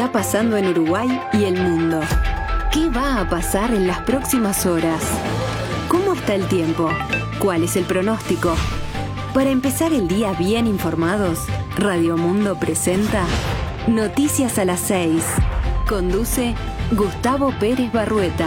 está pasando en Uruguay y el mundo. ¿Qué va a pasar en las próximas horas? ¿Cómo está el tiempo? ¿Cuál es el pronóstico? Para empezar el día bien informados, Radio Mundo presenta Noticias a las 6. Conduce Gustavo Pérez Barrueta.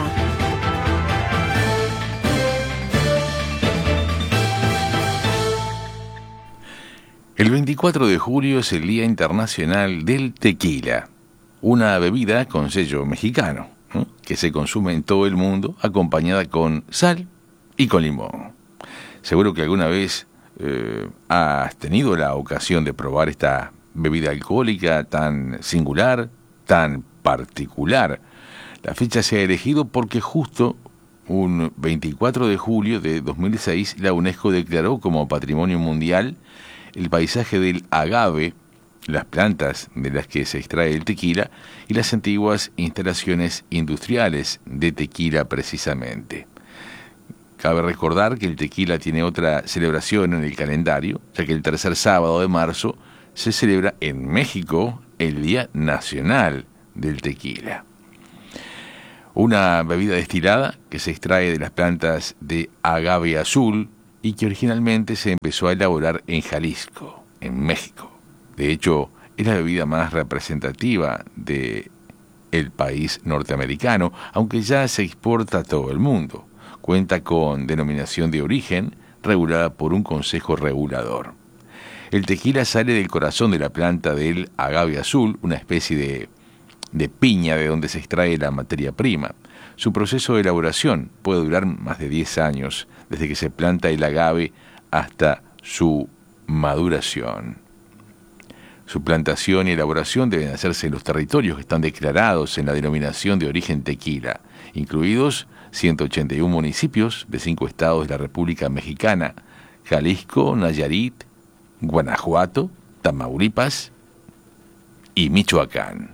El 24 de julio es el Día Internacional del Tequila, una bebida con sello mexicano, que se consume en todo el mundo acompañada con sal y con limón. Seguro que alguna vez has tenido la ocasión de probar esta bebida alcohólica tan singular, tan particular. La fecha se ha elegido porque justo un 24 de julio de 2006 la UNESCO declaró como Patrimonio Mundial el paisaje del agave, las plantas de las que se extrae el tequila y las antiguas instalaciones industriales de tequila precisamente. Cabe recordar que el tequila tiene otra celebración en el calendario, ya que el tercer sábado de marzo se celebra en México el Día Nacional del Tequila. Una bebida destilada que se extrae de las plantas de agave azul y que originalmente se empezó a elaborar en Jalisco, en México. De hecho, es la bebida más representativa del país norteamericano, aunque ya se exporta a todo el mundo. Cuenta con denominación de origen regulada por un consejo regulador. El tequila sale del corazón de la planta del agave azul, una especie de piña de donde se extrae la materia prima. Su proceso de elaboración puede durar más de 10 años, desde que se planta el agave hasta su maduración. Su plantación y elaboración deben hacerse en los territorios que están declarados en la denominación de origen tequila, incluidos 181 municipios de 5 estados de la República Mexicana: Jalisco, Nayarit, Guanajuato, Tamaulipas y Michoacán.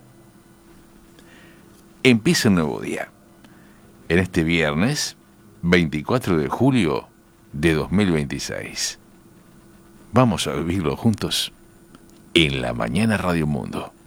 Empieza un nuevo día. En este viernes, 24 de julio de 2026. Vamos a vivirlo juntos en la mañana Radio Mundo.